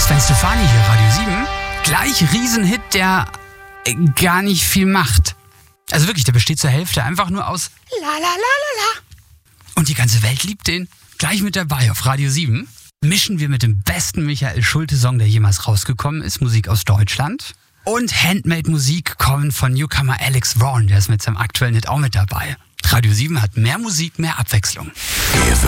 Sven Stefani hier, Radio 7. Gleich Riesenhit, der gar nicht viel macht. Also wirklich, der besteht zur Hälfte einfach nur aus La la la la la. Und die ganze Welt liebt den. Gleich mit dabei auf Radio 7 mischen wir mit dem besten Michael Schulte-Song, der jemals rausgekommen ist, Musik aus Deutschland. Und Handmade-Musik kommen von Newcomer Alex Vaughn, der ist mit seinem aktuellen Hit auch mit dabei. Radio 7 hat mehr Musik, mehr Abwechslung.